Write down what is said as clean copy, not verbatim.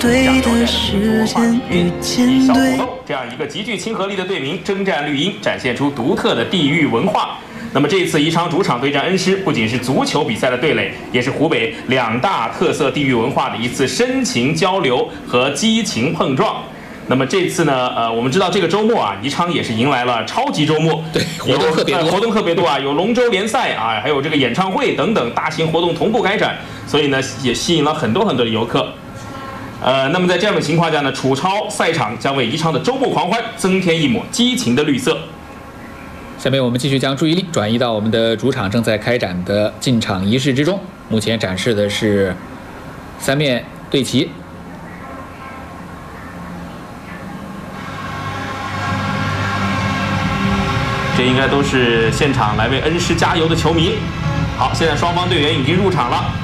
对的时间遇见对。 这样一个极具亲和力的队名征战绿茵，展现出独特的地域文化。那么这次宜昌主场对战恩施，不仅是足球比赛的对垒，也是湖北2大特色地域文化的一次深情交流和激情碰撞。那么这次呢，我们知道这个周末啊，宜昌也是迎来了超级周末， 对，活动特别多啊，有龙舟联赛啊，还有这个演唱会等等大型活动同步开展，所以呢，也吸引了很多的游客。那么在这样的情况下呢，楚超赛场将为宜昌的周末狂欢增添一抹激情的绿色。 下面我们继续将注意力转移到我们的主场正在开展的进场仪式之中。目前展示的是3面队旗。 这应该都是现场来为恩施加油的球迷。好，现在双方队员已经入场了。